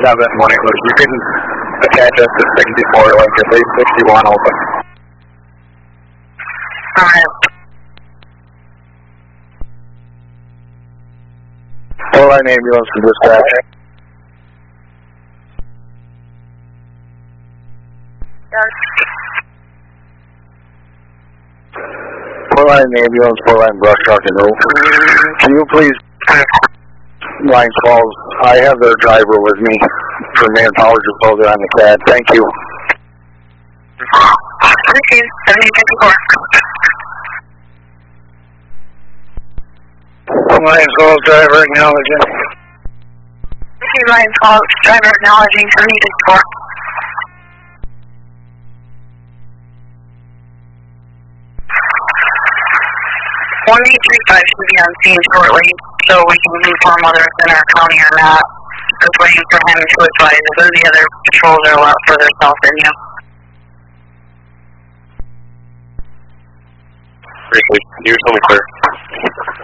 You can attach us to 64 Lincoln, leave 61 open. Alright. 4-line ambulance to dispatch. Yes. 4-line ambulance, 4-line brush truck and move. Can you please, line 12, I have their driver with me for manpower to pull there on the CAD. Thank you. Okay, 7054. Line 12, driver acknowledging. Okay, line 12, driver acknowledging 7054. 1835 should be on scene shortly, so we can inform whether it's in our county or not. Just waiting for him to advise if the other patrols are a lot further south than you. Briefly, you tell me clear.